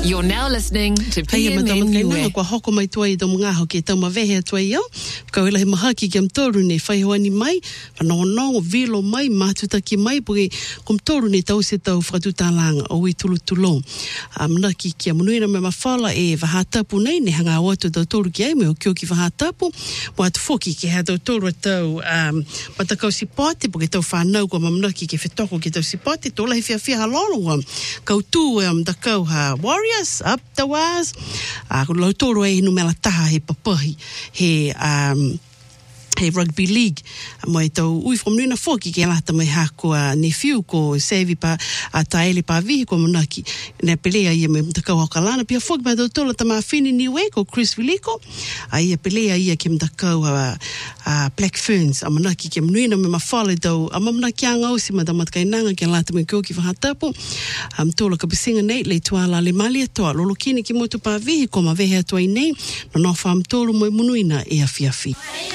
You're now listening to PMNUE. Kwa hoko mai tua I do mga hoki tau mawehe atua I au. Kau ila he mahaki ki am toru ne whaihoani mai, whanongonongo vilo mai, mātutaki mai, puke kum toru ne tau se tau whakatutālanga o I tulutulo. Mnaki ki a munuina me mawhala e wahatapu nei, ne hanga o atu tau toru ki ai, me o kio ki wahatapu, mo atu foki ki hea tau toru atau matakau sipoti, puke tau whanau kwa mamnaki ki whetoko ki tau sipoti, tola he whiawhia halolo, kau tū e mtakau ha Warriors, up the was. Ko lautoro e hinu mela taha he papahi, he rugby league. Mo e tau ui from nuna foki ke lata mai hako nephew ko Sevi pa taele pa vihi ko manaki ne pelea ia me mtakau hokalana pia foki mai tau tola ta mawhini niwe ko Chris Viliko ia pelea ia ke mtakau Black Ferns a manaki ke mnuina me mawhale tau a mamanaki anga osi ma tamatkainanga ke lata mai kio ki whahatapu tola ka pisinga nei le tuala le mali atoa lolokini ki motu pa vihi ko mawehe atua I nei no no whaam tolu mo munuina e a fiafi.